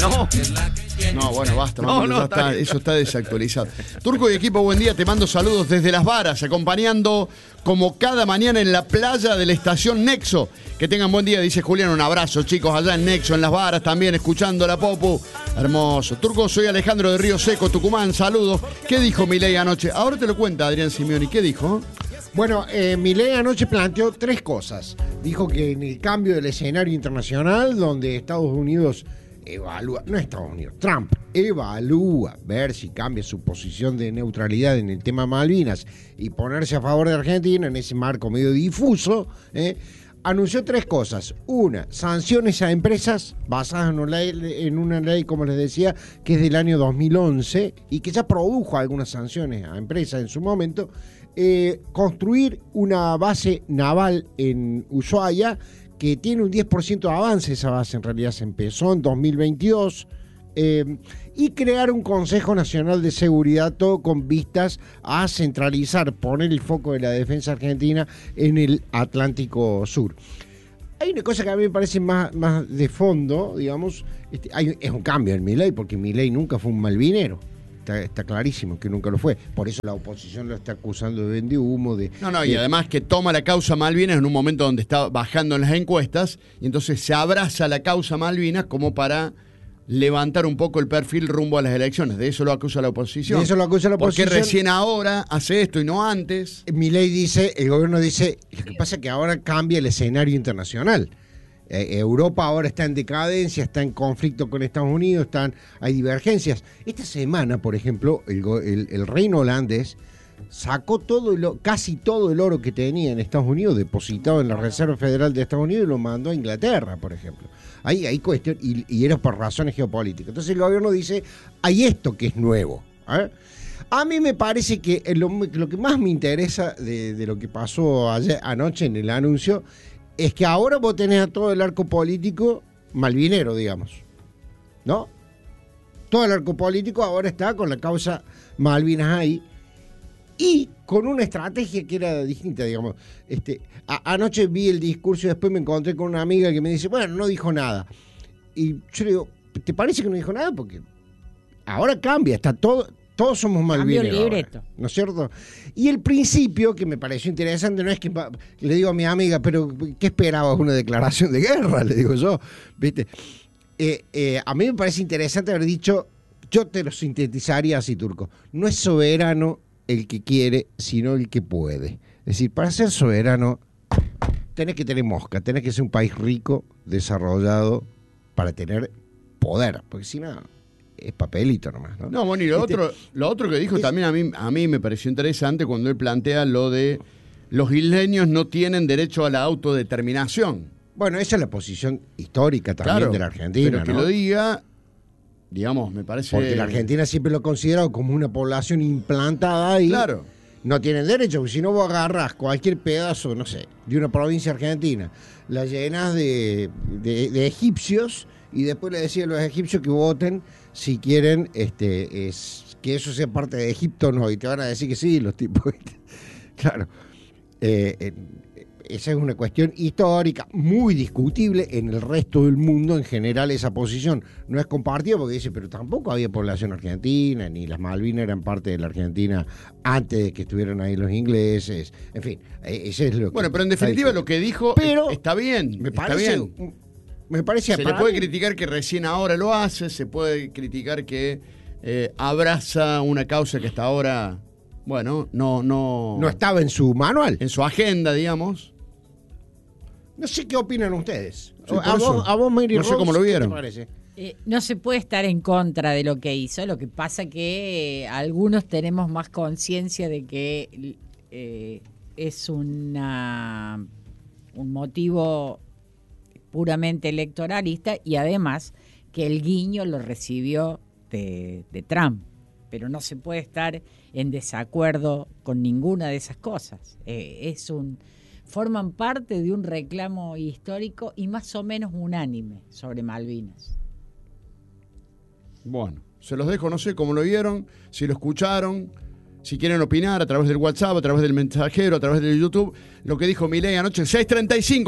No. No, bueno, basta. No, Ya está, eso está desactualizado. Turco y equipo, buen día. Te mando saludos desde Las Varas, acompañando como cada mañana en la playa de la estación Nexo. Que tengan buen día, dice Julián. Un abrazo, chicos, allá en Nexo, en Las Varas, también escuchando la Popu. Hermoso. Turco, soy Alejandro de Río Seco, Tucumán. Saludos. ¿Qué dijo Milei anoche? Ahora te lo cuenta Adrián Simeoni. ¿Qué dijo? Bueno, Milei anoche planteó tres cosas. Dijo que en el cambio del escenario internacional, donde Estados Unidos evalúa, no Estados Unidos, Trump evalúa ver si cambia su posición de neutralidad en el tema Malvinas y ponerse a favor de Argentina en ese marco medio difuso, anunció tres cosas. Una, sanciones a empresas basadas en una ley, como les decía, que es del año 2011 y que ya produjo algunas sanciones a empresas en su momento. Construir una base naval en Ushuaia, que tiene un 10% de avance. Esa base en realidad se empezó en 2022, y crear un Consejo Nacional de Seguridad, todo con vistas a centralizar, poner el foco de la defensa argentina en el Atlántico Sur. Hay una cosa que a mí me parece más de fondo, digamos, es un cambio en Milei, porque Milei nunca fue un malvinero. Está clarísimo que nunca lo fue. Por eso la oposición lo está acusando de vendehumo. Y además que toma la causa Malvinas en un momento donde está bajando en las encuestas, y entonces se abraza la causa Malvinas como para levantar un poco el perfil rumbo a las elecciones. De eso lo acusa la oposición. Porque recién ahora hace esto y no antes. Milei dice, el gobierno dice, lo que pasa es que ahora cambia el escenario internacional. Europa ahora está en decadencia, está en conflicto con Estados Unidos, hay divergencias. Esta semana, por ejemplo, el reino holandés sacó casi todo el oro que tenía en Estados Unidos, depositado en la Reserva Federal de Estados Unidos, y lo mandó a Inglaterra, por ejemplo. Hay cuestión, y era por razones geopolíticas. Entonces el gobierno dice, hay esto que es nuevo. A mí me parece que lo que más me interesa de lo que pasó anoche en el anuncio es que ahora vos tenés a todo el arco político malvinero, digamos, ¿no? Todo el arco político ahora está con la causa Malvinas ahí y con una estrategia que era distinta, digamos. Anoche vi el discurso y después me encontré con una amiga que me dice, bueno, no dijo nada. Y yo le digo, ¿te parece que no dijo nada? Porque ahora cambia, está todo... Todos somos malvineros, Cambio el libreto, ¿no es cierto? Y el principio, que me pareció interesante, no es que le digo a mi amiga, pero ¿qué esperabas? ¿Una declaración de guerra? Le digo yo, ¿viste? A mí me parece interesante haber dicho, yo te lo sintetizaría así, Turco, no es soberano el que quiere, sino el que puede. Es decir, para ser soberano, tenés que tener mosca, tenés que ser un país rico, desarrollado, para tener poder, porque si no... es papelito nomás, ¿no? No, bueno, y lo otro que dijo también a mí me pareció interesante cuando él plantea lo de los isleños no tienen derecho a la autodeterminación. Bueno, esa es la posición histórica también de la Argentina, pero que ¿no? lo diga, digamos, me parece... Porque la Argentina siempre lo ha considerado como una población implantada ahí. Claro. No tienen derecho, porque si no vos agarrás cualquier pedazo, no sé, de una provincia argentina, la llenas de egipcios y después le decís a los egipcios que voten si quieren que eso sea parte de Egipto o no, y te van a decir que sí, los tipos. Claro. Esa es una cuestión histórica muy discutible en el resto del mundo. En general esa posición no es compartida porque dice, pero tampoco había población argentina, ni las Malvinas eran parte de la Argentina antes de que estuvieran ahí los ingleses. En fin, ese es lo que... Bueno, pero en definitiva lo que dijo está bien. Me parece se le puede criticar que recién ahora lo hace, se puede criticar que abraza una causa que hasta ahora, bueno, no estaba en su manual, en su agenda, digamos. No sé qué opinan ustedes. Sí, a vos, Mary no sé cómo lo vieron. ¿Qué te parece? No se puede estar en contra de lo que hizo. Lo que pasa que algunos tenemos más conciencia de que es un motivo puramente electoralista, y además que el guiño lo recibió de Trump. Pero no se puede estar en desacuerdo con ninguna de esas cosas. Forman parte de un reclamo histórico y más o menos unánime sobre Malvinas. Bueno, se los dejo, no sé cómo lo vieron, si lo escucharon, si quieren opinar a través del WhatsApp, a través del mensajero, a través del YouTube, lo que dijo Milei anoche, 6:35.